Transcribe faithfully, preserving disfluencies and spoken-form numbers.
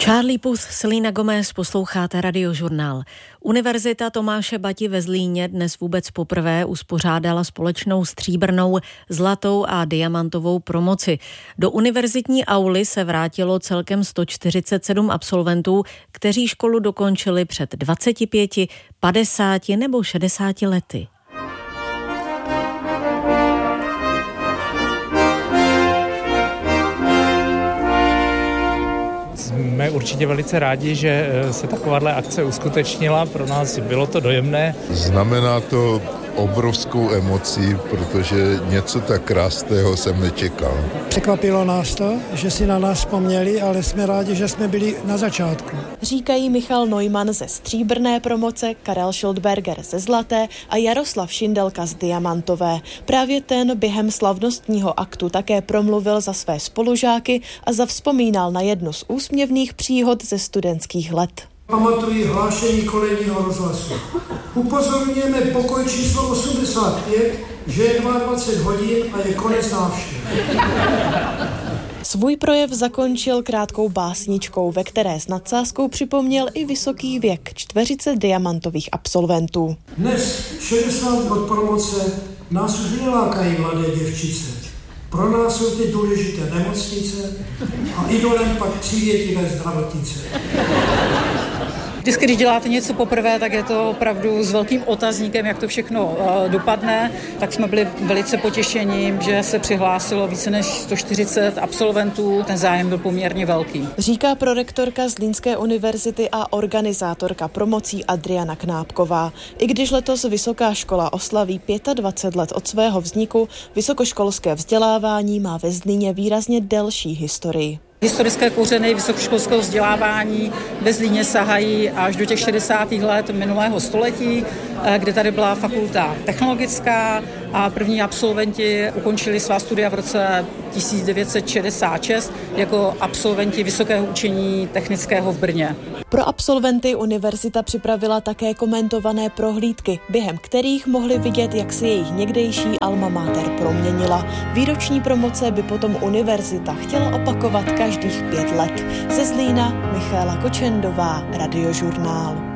Charlie Puth, Selena Gomez, posloucháte Radiožurnál. Univerzita Tomáše Bati ve Zlíně dnes vůbec poprvé uspořádala společnou stříbrnou, zlatou a diamantovou promoci. Do univerzitní auly se vrátilo celkem sto čtyřicet sedm absolventů, kteří školu dokončili před dvaceti pěti, padesáti nebo šedesáti lety. Jsme určitě velice rádi, že se takováhle akce uskutečnila. Pro nás bylo to dojemné. Znamená to obrovskou emoci, protože něco tak krásného jsem nečekal. Překvapilo nás to, že si na nás vzpomněli, ale jsme rádi, že jsme byli na začátku. Říkají Michal Neumann ze stříbrné promoce, Karel Schildberger ze zlaté a Jaroslav Šindelka z diamantové. Právě ten během slavnostního aktu také promluvil za své spolužáky a zavzpomínal na jednu z úsměvných příhod ze studentských let. Pamatuji hlášení kolejního rozhlasu. Upozorňujeme pokoj číslo osmdesát pět, že je dvacet dva hodin a je konec návštěv. Svůj projev zakončil krátkou básničkou, ve které s nadsázkou připomněl i vysoký věk čtyřicet diamantových absolventů. Dnes, šedesát od promoce, nás už nelákají mladé děvčice. Pro nás jsou ty důležité nemocnice a idolem pak přívětivé zdravotnice. Vždycky, když děláte něco poprvé, tak je to opravdu s velkým otazníkem, jak to všechno uh, dopadne. Tak jsme byli velice potěšení, že se přihlásilo více než sto čtyřicet absolventů. Ten zájem byl poměrně velký. Říká prorektorka Zlínské univerzity a organizátorka promocí Adriana Knápková. I když letos vysoká škola oslaví dvacet pět let od svého vzniku, vysokoškolské vzdělávání má ve Zlíně výrazně delší historii. Historické kořeny vysokoškolského vzdělávání ve Zlíně sahají až do těch šedesátých let minulého století, kde tady byla fakulta technologická a první absolventi ukončili svá studia v roce tisíc devět set šedesát šest jako absolventi Vysokého učení technického v Brně. Pro absolventy univerzita připravila také komentované prohlídky, během kterých mohli vidět, jak se jejich někdejší alma mater proměnila. Výroční promoce by potom univerzita chtěla opakovat každých pět let. Ze Zlína Michaela Kočendová, Radiožurnál.